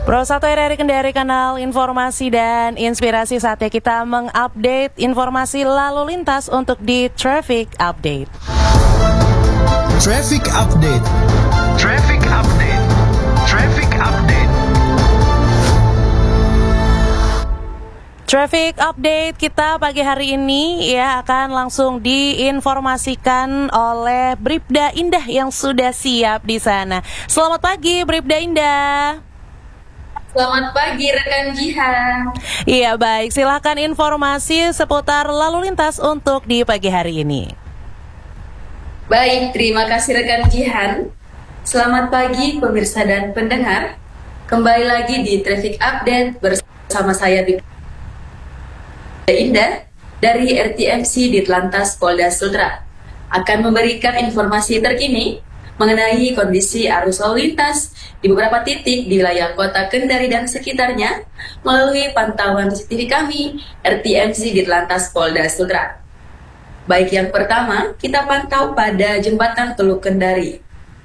Pro 1 RRI Kendari, kanal informasi dan inspirasi. Saatnya kita mengupdate informasi lalu lintas untuk di Traffic Update. Traffic Update. Traffic Update. Traffic Update. Traffic Update kita pagi hari ini ya akan langsung diinformasikan oleh Bribda Indah yang sudah siap di sana. Selamat pagi Bribda Indah. Selamat pagi rekan Jihan. Iya baik, silakan informasi seputar lalu lintas untuk di pagi hari ini. Baik, terima kasih rekan Jihan. Selamat pagi pemirsa dan pendengar. Kembali lagi di Traffic Update bersama saya Bribda Indah dari RTMC Ditlantas Polda Sultra. Akan memberikan informasi terkini mengenai kondisi arus lalu lintas di beberapa titik di wilayah kota Kendari dan sekitarnya melalui pantauan CCTV kami RTMC Ditlantas Polda Sultra. Baik, yang pertama kita pantau pada jembatan Teluk Kendari.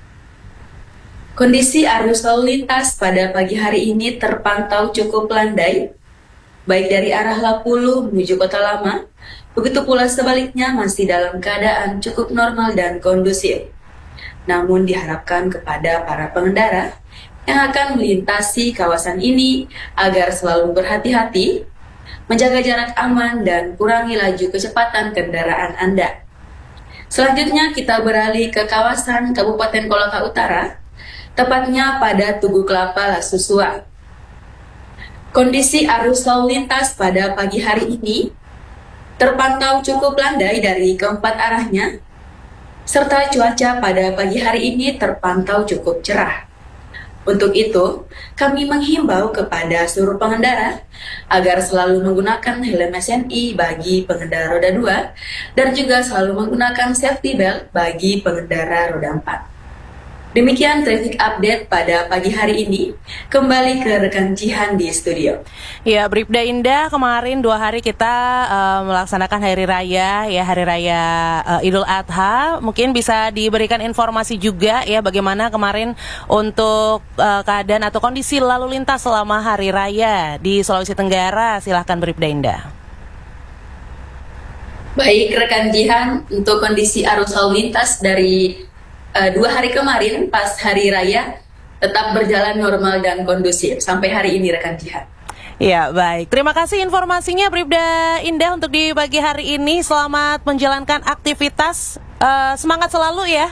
Kondisi arus lalu lintas pada pagi hari ini terpantau cukup landai, baik dari arah Lapulu menuju Kota Lama, begitu pula sebaliknya masih dalam keadaan cukup normal dan kondusif. Namun diharapkan kepada para pengendara yang akan melintasi kawasan ini agar selalu berhati-hati, menjaga jarak aman dan kurangi laju kecepatan kendaraan Anda. Selanjutnya kita beralih ke kawasan Kabupaten Kolaka Utara, tepatnya pada Tugu Kelapa Lasusua. Kondisi arus lalu lintas pada pagi hari ini terpantau cukup landai dari keempat arahnya, serta cuaca pada pagi hari ini terpantau cukup cerah. Untuk itu, kami menghimbau kepada seluruh pengendara agar selalu menggunakan helm SNI bagi pengendara roda 2 dan juga selalu menggunakan safety belt bagi pengendara roda 4. Demikian traffic update pada pagi hari ini. Kembali ke rekan Jihan di studio. Ya, Bribda Indah, kemarin 2 hari kita melaksanakan hari raya, ya hari raya Idul Adha. Mungkin bisa diberikan informasi juga ya bagaimana kemarin untuk keadaan atau kondisi lalu lintas selama hari raya di Sulawesi Tenggara. Silahkan Bribda Indah. Baik rekan Jihan, untuk kondisi arus lalu lintas dari 2 hari kemarin pas hari raya tetap berjalan normal dan kondusif sampai hari ini rekan Jihan. Ya baik, terima kasih informasinya Bribda Indah untuk di pagi hari ini. Selamat menjalankan aktivitas, semangat selalu ya.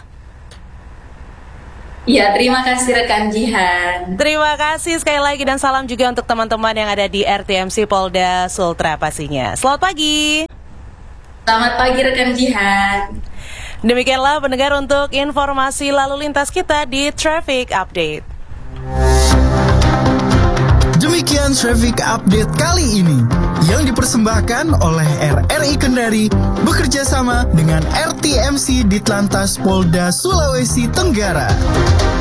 Ya, terima kasih rekan Jihan. Terima kasih sekali lagi dan salam juga untuk teman-teman yang ada di RTMC Polda Sultra pastinya. Selamat pagi. Selamat pagi rekan Jihan. Demikianlah pendengar untuk informasi lalu lintas kita di Traffic Update. Demikian Traffic Update kali ini yang dipersembahkan oleh RRI Kendari bekerja sama dengan RTMC Ditlantas Polda Sulawesi Tenggara.